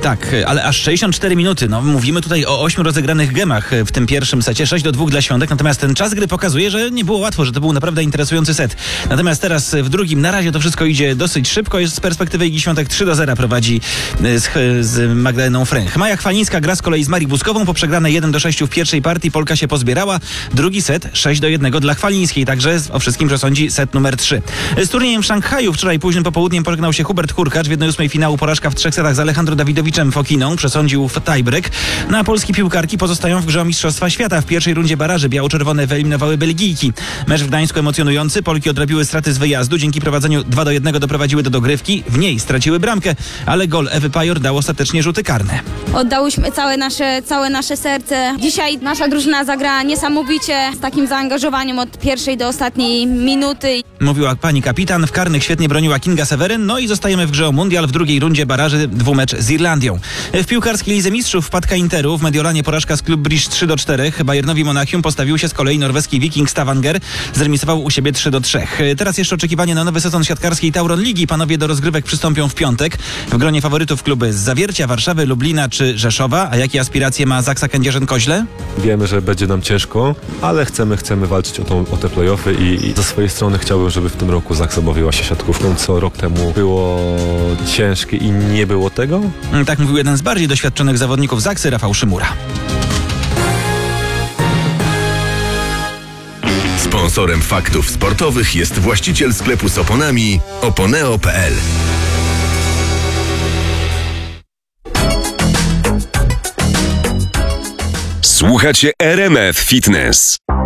Tak, ale aż 64 minuty. No, mówimy tutaj o 8 rozegranych gemach w tym pierwszym secie, 6-2 dla Świątek, natomiast ten czas gry pokazuje, że nie było łatwo, że to był naprawdę interesujący set. Natomiast teraz w drugim, na razie to wszystko idzie dosyć szybko, jest z perspektywy Igi Świątek 3-0 prowadzi z Magdaleną Fręch. Maja Chwalińska gra z kolei z Marii Buzkową, po przegranej 1-6 w pierwszej partii Polka się pozbierała, drugi set 6-1 dla Chwalińskiej, także o wszystkim przesądzi set numer 3. Z turniejem w Szanghaju wczoraj późnym popołudniem pożegnał się Hubert Hurkacz, w 1/8 finału porażka w 3 setach z Alejandro Dawidowiczem Fokiną, przesądził w tiebreak. Na polskie piłkarki pozostają w grze o Mistrzostwa Świata. W pierwszej rundzie baraży biało-czerwone wyeliminowały Belgijki. Mecz w Gdańsku emocjonujący, Polki odrobiły straty z wyjazdu, dzięki prowadzeniu 2-1 doprowadziły do dogrywki, w niej straciły bramkę, ale gol Ewy Pajor dał ostatecznie rzuty karne. Oddałyśmy całe nasze serce. Dzisiaj nasza drużyna zagrała niesamowicie, z takim zaangażowaniem od pierwszej do ostatniej minuty. Mówiła pani kapitan, w karnych świetnie broniła Kinga Seweryn, no i zostajemy w grze o mundial w drugiej rundzie baraży, dwumecz z Irlandią. W piłkarskiej Lidze Mistrzów wpadka Interu, w Mediolanie porażka z Club Brugge 3-4, Bayernowi Monachium postawił się z kolei norweski Viking Stavanger, zremisował u siebie 3-3. Teraz jeszcze oczekiwanie na nowy sezon siatkarskiej Tauron Ligi, panowie do rozgrywek przystąpią w piątek. W gronie faworytów kluby z Zawiercia, Warszawy, Lublina czy Rzeszowa, a jakie aspiracje ma Zaksa Kędzierzyn-Koźle? Wiemy, że będzie nam ciężko, ale chcemy walczyć o te play-offy i ze swojej strony chciałbym, żeby w tym roku Zaksa bawiła się siatkówką, co rok temu było ciężkie i nie było tego. Tak mówił jeden z bardziej doświadczonych zawodników Zaksy, Rafał Szymura. Sponsorem faktów sportowych jest właściciel sklepu z oponami oponeo.pl. Słuchacie RMF Fitness.